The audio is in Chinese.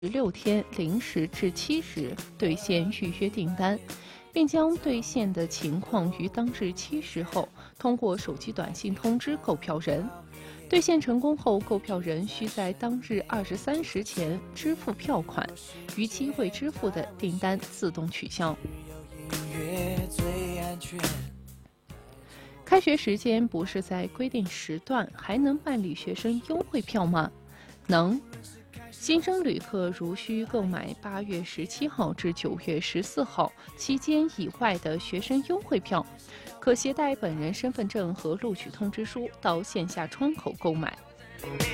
6天0时至7时兑现预约订单，并将兑现的情况于当日7时后通过手机短信通知购票人。兑现成功后，购票人需在当日23时前支付票款，逾期未支付的订单自动取消。开学时间不是在规定时段，还能办理学生优惠票吗？能。新生旅客如需购买8月17号至9月14号期间以外的学生优惠票，可携带本人身份证和录取通知书到线下窗口购买。